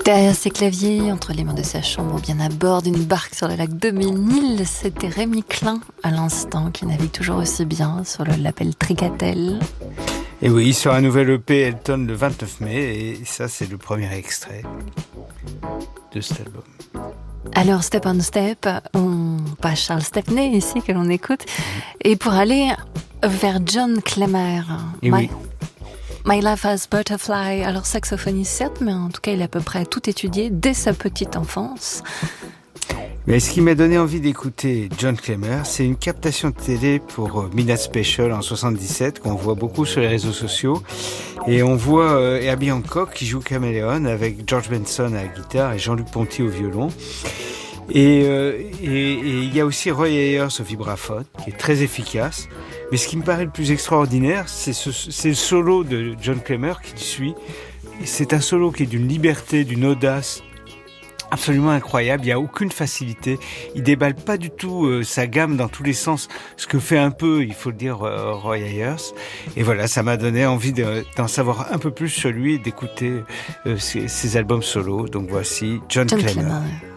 Derrière ses claviers, entre les mains de sa chambre ou bien à bord d'une barque sur le lac de Ménil, c'était Rémi Klein, à l'instant, qui navigue toujours aussi bien sur le label Tricatel. Et oui, sur un nouvel EP Elton le 29 mai, et ça c'est le premier extrait de cet album. Alors, Step on Step, pas Charles Stepney ici que l'on écoute, et pour aller vers John Clemmer. Et oui. My Life as Butterfly, alors saxophoniste certes, mais en tout cas il a à peu près tout étudié dès sa petite enfance. Mais ce qui m'a donné envie d'écouter John Clemmer, c'est une captation de télé pour Midnight Special en 77 qu'on voit beaucoup sur les réseaux sociaux. Et on voit Herbie Hancock qui joue Caméléon avec George Benson à la guitare et Jean-Luc Ponty au violon. Et il y a aussi Roy Ayers au vibraphone qui est très efficace. Mais ce qui me paraît le plus extraordinaire, c'est le solo de John Clemmer qui suit. C'est un solo qui est d'une liberté, d'une audace absolument incroyable. Il n'y a aucune facilité. Il déballe pas du tout sa gamme dans tous les sens. Ce que fait un peu, il faut le dire, Roy Ayers. Et voilà, ça m'a donné envie d'en savoir un peu plus sur lui et d'écouter ses albums solo. Donc voici John Clemmer.